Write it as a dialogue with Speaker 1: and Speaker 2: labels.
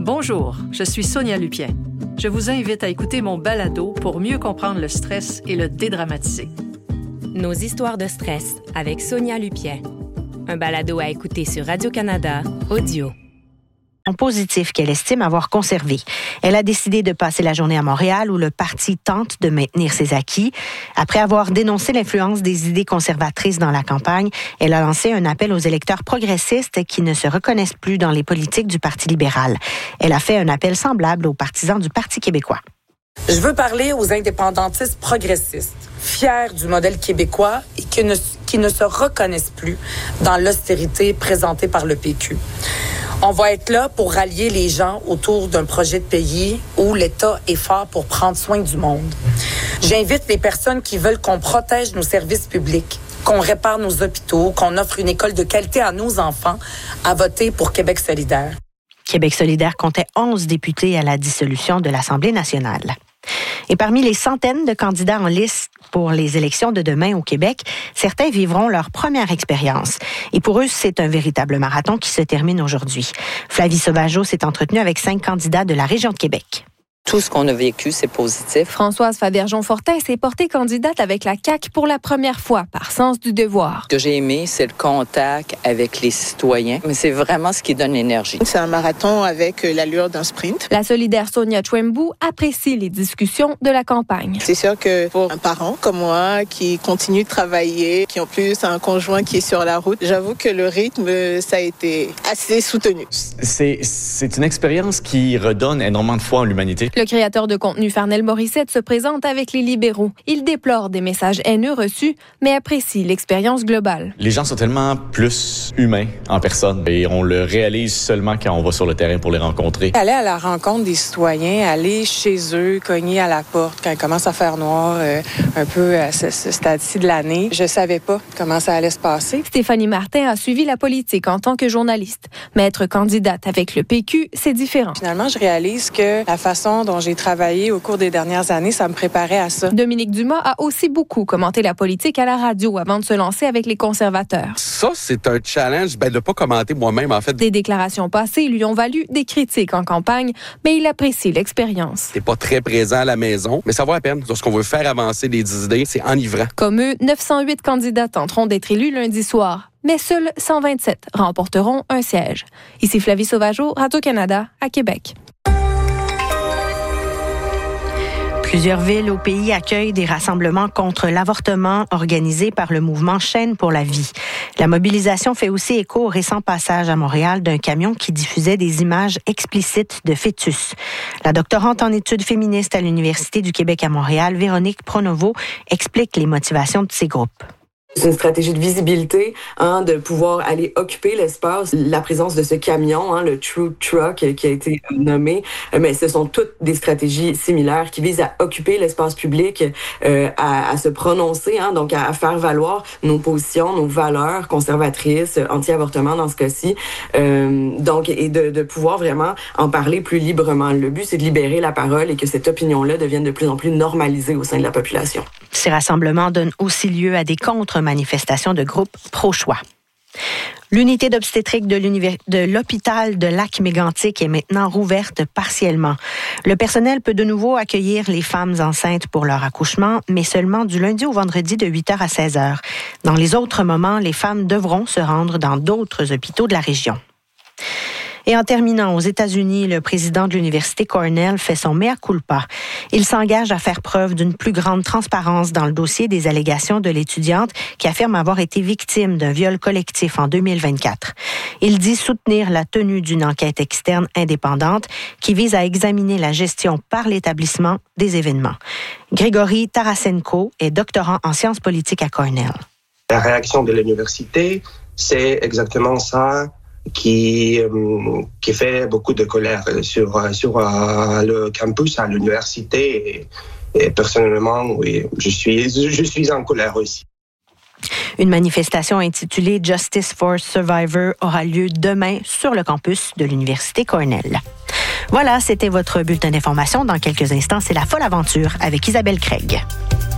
Speaker 1: Bonjour, je suis Sonia Lupien. Je vous invite à écouter mon balado pour mieux comprendre le stress et le dédramatiser.
Speaker 2: Nos histoires de stress avec Sonia Lupien. Un balado à écouter sur Radio-Canada Audio.
Speaker 3: Positif qu'elle estime avoir conservé. Elle a décidé de passer la journée à Montréal où le parti tente de maintenir ses acquis. Après avoir dénoncé l'influence des idées conservatrices dans la campagne, elle a lancé un appel aux électeurs progressistes qui ne se reconnaissent plus dans les politiques du Parti libéral. Elle a fait un appel semblable aux partisans du Parti québécois.
Speaker 4: Je veux parler aux indépendantistes progressistes, fiers du modèle québécois et qui ne se reconnaissent plus dans l'austérité présentée par le PQ. On va être là pour rallier les gens autour d'un projet de pays où l'État est fort pour prendre soin du monde. J'invite les personnes qui veulent qu'on protège nos services publics, qu'on répare nos hôpitaux, qu'on offre une école de qualité à nos enfants, à voter pour Québec solidaire.
Speaker 3: Québec solidaire comptait 11 députés à la dissolution de l'Assemblée nationale. Et parmi les centaines de candidats en liste pour les élections de demain au Québec, certains vivront leur première expérience. Et pour eux, c'est un véritable marathon qui se termine aujourd'hui. Flavie Sauvageau s'est entretenue avec 5 candidats de la région de Québec.
Speaker 5: Tout ce qu'on a vécu, c'est positif.
Speaker 2: Françoise Fabergeon-Fortin s'est portée candidate avec la CAQ pour la première fois, par sens du devoir.
Speaker 5: Ce que j'ai aimé, c'est le contact avec les citoyens. Mais c'est vraiment ce qui donne l'énergie.
Speaker 6: C'est un marathon avec l'allure d'un sprint.
Speaker 2: La solidaire Sonia Chwembu apprécie les discussions de la campagne.
Speaker 6: C'est sûr que pour un parent comme moi, qui continue de travailler, qui en plus a un conjoint qui est sur la route, j'avoue que le rythme, ça a été assez soutenu.
Speaker 7: C'est une expérience qui redonne énormément de foi en l'humanité.
Speaker 2: Le créateur de contenu Farnell Morissette se présente avec les libéraux. Il déplore des messages haineux reçus, mais apprécie l'expérience globale.
Speaker 7: Les gens sont tellement plus humains en personne et on le réalise seulement quand on va sur le terrain pour les rencontrer.
Speaker 4: Aller à la rencontre des citoyens, aller chez eux, cogner à la porte quand il commence à faire noir, un peu à ce stade-ci de l'année. Je savais pas comment ça allait se passer.
Speaker 2: Stéphanie Martin a suivi la politique en tant que journaliste. Mais être candidate avec le PQ, c'est différent.
Speaker 4: Finalement, je réalise que la façon dont j'ai travaillé au cours des dernières années, ça me préparait à ça.
Speaker 2: Dominique Dumas a aussi beaucoup commenté la politique à la radio avant de se lancer avec les conservateurs.
Speaker 8: Ça, c'est un challenge de ne pas commenter moi-même, en fait.
Speaker 2: Des déclarations passées lui ont valu des critiques en campagne, mais il apprécie l'expérience.
Speaker 8: T'es pas très présent à la maison, mais ça vaut la peine. Lorsqu'on veut faire avancer des idées, c'est enivrant.
Speaker 2: Comme eux, 908 candidats tenteront d'être élus lundi soir, mais seuls 127 remporteront un siège. Ici Flavie Sauvageau, Radio-Canada, à Québec.
Speaker 3: Plusieurs villes au pays accueillent des rassemblements contre l'avortement organisés par le mouvement Chaîne pour la vie. La mobilisation fait aussi écho au récent passage à Montréal d'un camion qui diffusait des images explicites de fœtus. La doctorante en études féministes à l'Université du Québec à Montréal, Véronique Pronovo, explique les motivations de ces groupes.
Speaker 9: C'est une stratégie de visibilité, de pouvoir aller occuper l'espace. La présence de ce camion, le True Truck qui a été nommé, mais ce sont toutes des stratégies similaires qui visent à occuper l'espace public, à se prononcer, donc à faire valoir nos positions, nos valeurs conservatrices, anti-avortement dans ce cas-ci, donc et de pouvoir vraiment en parler plus librement. Le but, c'est de libérer la parole et que cette opinion-là devienne de plus en plus normalisée au sein de la population.
Speaker 3: Ces rassemblements donnent aussi lieu à des contre-manifestations de groupes pro-choix. L'unité d'obstétrique de l'hôpital de Lac-Mégantic est maintenant rouverte partiellement. Le personnel peut de nouveau accueillir les femmes enceintes pour leur accouchement, mais seulement du lundi au vendredi de 8h à 16h. Dans les autres moments, les femmes devront se rendre dans d'autres hôpitaux de la région. Et en terminant, aux États-Unis, le président de l'Université Cornell fait son mea culpa. Il s'engage à faire preuve d'une plus grande transparence dans le dossier des allégations de l'étudiante qui affirme avoir été victime d'un viol collectif en 2024. Il dit soutenir la tenue d'une enquête externe indépendante qui vise à examiner la gestion par l'établissement des événements. Grégory Tarasenko est doctorant en sciences politiques à Cornell.
Speaker 10: La réaction de l'université, c'est exactement ça qui fait beaucoup de colère sur le campus à l'université et personnellement, oui, je suis en colère aussi.
Speaker 3: Une manifestation intitulée Justice for Survivor aura lieu demain sur le campus de l'Université Cornell. Voilà, c'était votre bulletin d'information. Dans quelques instants, c'est la folle aventure avec Isabelle Craig.